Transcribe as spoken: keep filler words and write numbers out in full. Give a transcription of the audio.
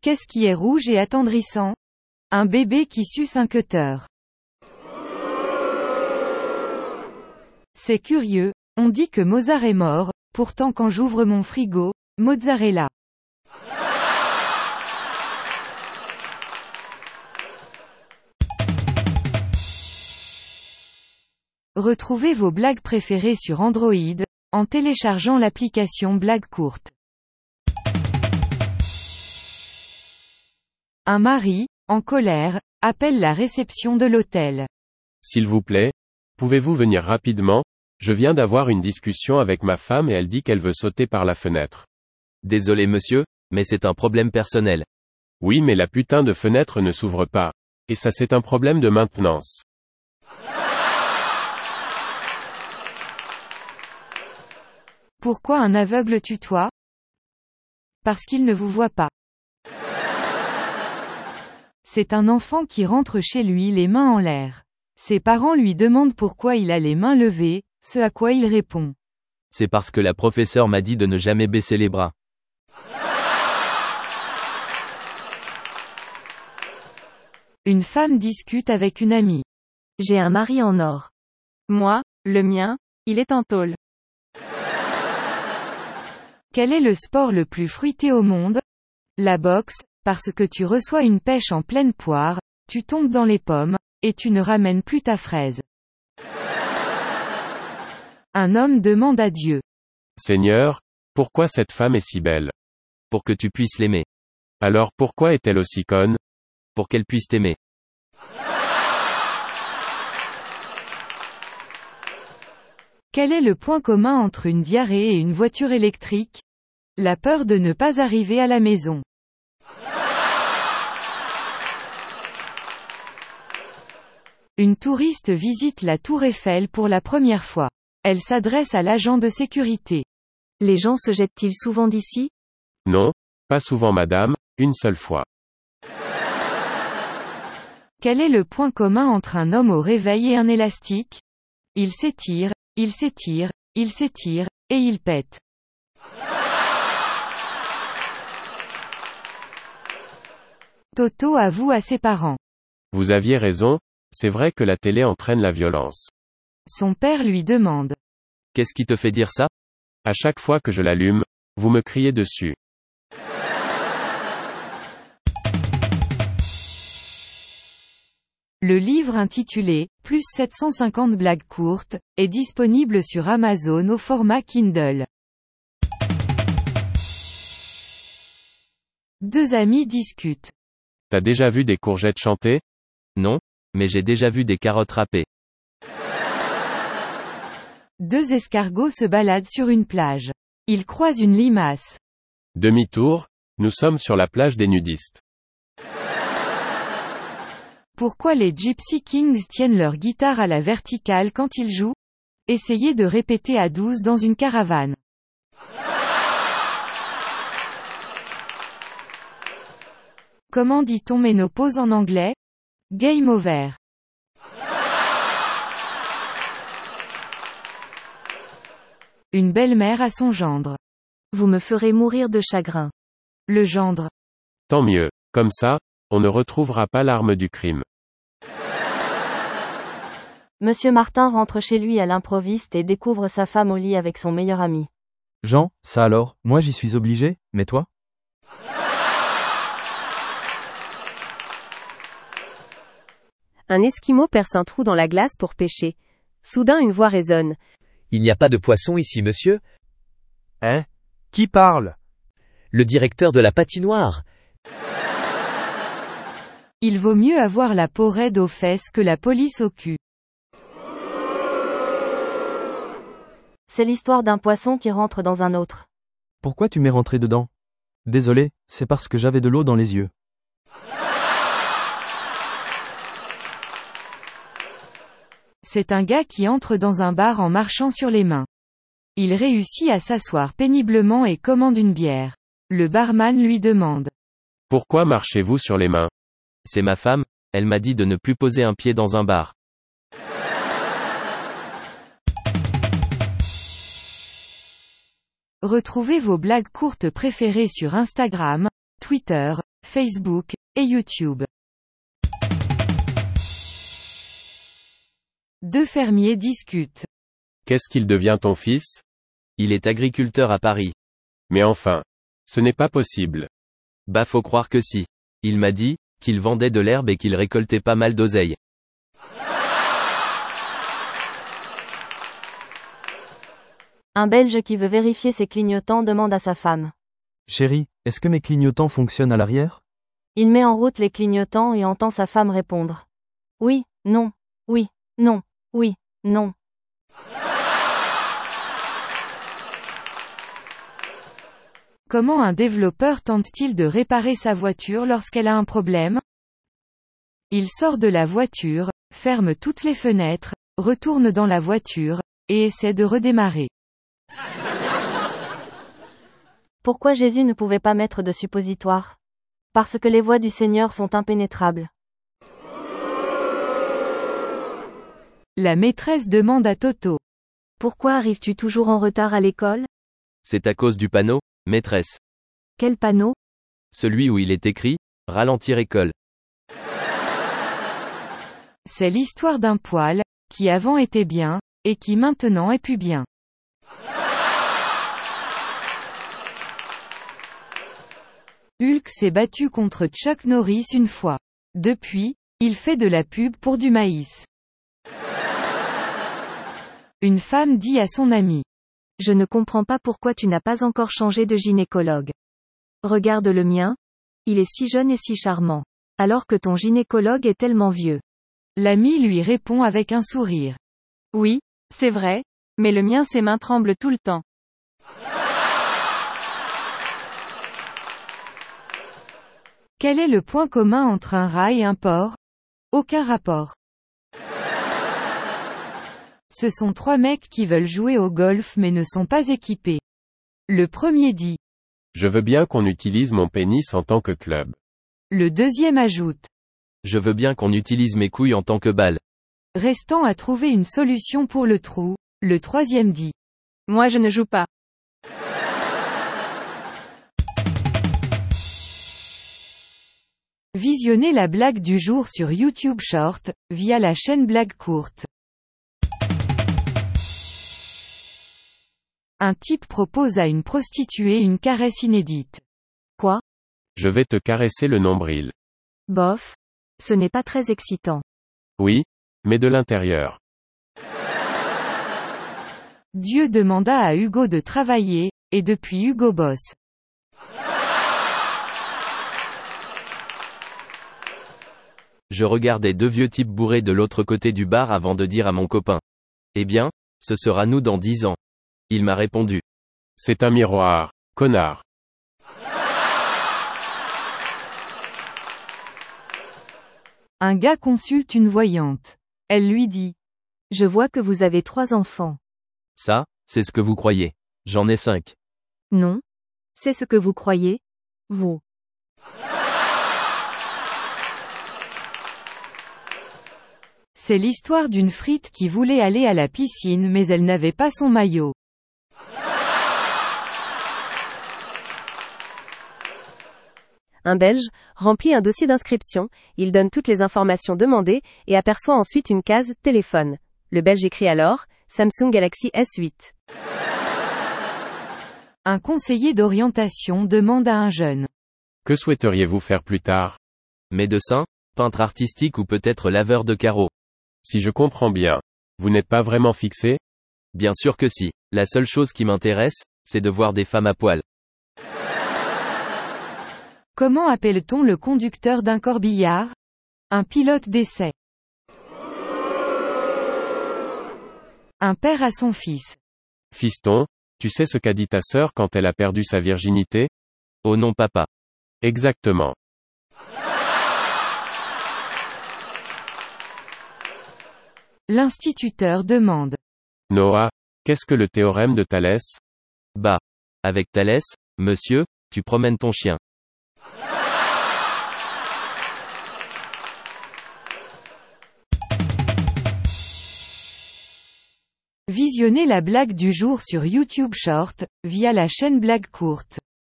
Qu'est-ce qui est rouge et attendrissant? Un bébé qui suce un cutter. C'est curieux, on dit que Mozart est mort, pourtant quand j'ouvre mon frigo, mozzarella. Retrouvez vos blagues préférées sur Android, en téléchargeant l'application Blagues courtes. Un mari, en colère, appelle la réception de l'hôtel. S'il vous plaît, pouvez-vous venir rapidement? Je viens d'avoir une discussion avec ma femme et elle dit qu'elle veut sauter par la fenêtre. Désolé monsieur, mais c'est un problème personnel. Oui mais la putain de fenêtre ne s'ouvre pas. Et ça c'est un problème de maintenance. Pourquoi un aveugle tutoie? Parce qu'il ne vous voit pas. C'est un enfant qui rentre chez lui les mains en l'air. Ses parents lui demandent pourquoi il a les mains levées, ce à quoi il répond. C'est parce que la professeure m'a dit de ne jamais baisser les bras. Une femme discute avec une amie. J'ai un mari en or. Moi, le mien, il est en tôle. Quel est le sport le plus fruité au monde? La boxe, parce que tu reçois une pêche en pleine poire, tu tombes dans les pommes, et tu ne ramènes plus ta fraise. Un homme demande à Dieu. Seigneur, pourquoi cette femme est si belle? Pour que tu puisses l'aimer. Alors pourquoi est-elle aussi conne? Pour qu'elle puisse t'aimer. Quel est le point commun entre une diarrhée et une voiture électrique? La peur de ne pas arriver à la maison. Une touriste visite la tour Eiffel pour la première fois. Elle s'adresse à l'agent de sécurité. Les gens se jettent-ils souvent d'ici? Non, pas souvent madame, une seule fois. Quel est le point commun entre un homme au réveil et un élastique? Il s'étire, il s'étire, il s'étire, et il pète. Toto avoue à ses parents. Vous aviez raison, c'est vrai que la télé entraîne la violence. Son père lui demande. Qu'est-ce qui te fait dire ça? À chaque fois que je l'allume, vous me criez dessus. Le livre intitulé « Plus sept cent cinquante blagues courtes » est disponible sur Amazon au format Kindle. Deux amis discutent. T'as déjà vu des courgettes chanter? Non, mais j'ai déjà vu des carottes râpées. Deux escargots se baladent sur une plage. Ils croisent une limace. Demi-tour, nous sommes sur la plage des nudistes. Pourquoi les Gypsy Kings tiennent leur guitare à la verticale quand ils jouent? Essayez de répéter à douze dans une caravane. Comment dit-on ménopause en anglais? Game over. Une belle-mère à son gendre. Vous me ferez mourir de chagrin. Le gendre. Tant mieux. Comme ça, on ne retrouvera pas l'arme du crime. Monsieur Martin rentre chez lui à l'improviste et découvre sa femme au lit avec son meilleur ami. Jean, ça alors, moi j'y suis obligé, mais toi? Un Esquimau perce un trou dans la glace pour pêcher. Soudain une voix résonne. Il n'y a pas de poisson ici, monsieur? Hein? Qui parle? Le directeur de la patinoire. Il vaut mieux avoir la peau raide aux fesses que la police au cul. C'est l'histoire d'un poisson qui rentre dans un autre. Pourquoi tu m'es rentré dedans? Désolé, c'est parce que j'avais de l'eau dans les yeux. C'est un gars qui entre dans un bar en marchant sur les mains. Il réussit à s'asseoir péniblement et commande une bière. Le barman lui demande. Pourquoi marchez-vous sur les mains? C'est ma femme, elle m'a dit de ne plus poser un pied dans un bar. Retrouvez vos blagues courtes préférées sur Instagram, Twitter, Facebook et YouTube. Deux fermiers discutent. Qu'est-ce qu'il devient ton fils? Il est agriculteur à Paris. Mais enfin. Ce n'est pas possible. Bah faut croire que si. Il m'a dit, qu'il vendait de l'herbe et qu'il récoltait pas mal d'oseille. Un Belge qui veut vérifier ses clignotants demande à sa femme. Chérie, est-ce que mes clignotants fonctionnent à l'arrière? Il met en route les clignotants et entend sa femme répondre. Oui, non, oui, non, oui, non. Comment un développeur tente-t-il de réparer sa voiture lorsqu'elle a un problème? Il sort de la voiture, ferme toutes les fenêtres, retourne dans la voiture, et essaie de redémarrer. Pourquoi Jésus ne pouvait pas mettre de suppositoire? Parce que les voies du Seigneur sont impénétrables. La maîtresse demande à Toto. Pourquoi arrives-tu toujours en retard à l'école? C'est à cause du panneau, maîtresse. Quel panneau? Celui où il est écrit, ralentir école. C'est l'histoire d'un poil, qui avant était bien, et qui maintenant est plus bien. Hulk s'est battu contre Chuck Norris une fois. Depuis, il fait de la pub pour du maïs. Une femme dit à son ami. Je ne comprends pas pourquoi tu n'as pas encore changé de gynécologue. Regarde le mien. Il est si jeune et si charmant. Alors que ton gynécologue est tellement vieux. L'ami lui répond avec un sourire. Oui, c'est vrai, mais le mien ses mains tremblent tout le temps. Quel est le point commun entre un rat et un porc? Aucun rapport. Ce sont trois mecs qui veulent jouer au golf mais ne sont pas équipés. Le premier dit. Je veux bien qu'on utilise mon pénis en tant que club. Le deuxième ajoute. Je veux bien qu'on utilise mes couilles en tant que balle. Restant à trouver une solution pour le trou, le troisième dit. Moi je ne joue pas. Visionnez la blague du jour sur YouTube Short, via la chaîne Blague Courte. Un type propose à une prostituée une caresse inédite. Quoi? Je vais te caresser le nombril. Bof. Ce n'est pas très excitant. Oui, mais de l'intérieur. Dieu demanda à Hugo de travailler, et depuis Hugo bosse. Je regardais deux vieux types bourrés de l'autre côté du bar avant de dire à mon copain. Eh bien, ce sera nous dans dix ans. Il m'a répondu. C'est un miroir, connard. Un gars consulte une voyante. Elle lui dit. Je vois que vous avez trois enfants. Ça, c'est ce que vous croyez. J'en ai cinq. Non. C'est ce que vous croyez, vous. C'est l'histoire d'une frite qui voulait aller à la piscine mais elle n'avait pas son maillot. Un Belge remplit un dossier d'inscription, il donne toutes les informations demandées, et aperçoit ensuite une case « Téléphone ». Le Belge écrit alors « Samsung Galaxy S huit ». Un conseiller d'orientation demande à un jeune. Que souhaiteriez-vous faire plus tard? Médecin, peintre artistique ou peut-être laveur de carreaux. Si je comprends bien, vous n'êtes pas vraiment fixé? Bien sûr que si. La seule chose qui m'intéresse, c'est de voir des femmes à poil. Comment appelle-t-on le conducteur d'un corbillard? Un pilote d'essai. Un père à son fils. Fiston, tu sais ce qu'a dit ta sœur quand elle a perdu sa virginité? Oh non papa. Exactement. L'instituteur demande. Noah, qu'est-ce que le théorème de Thalès? Bah. Avec Thalès, monsieur, tu promènes ton chien. Visionnez la blague du jour sur YouTube Short, via la chaîne Blague Courte.